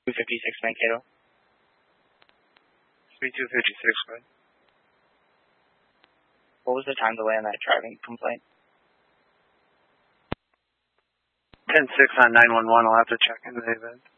256 Mankato. 3256, go ahead. What was the time delay on that driving complaint? 10-6 on 911, I'll have to check into the event.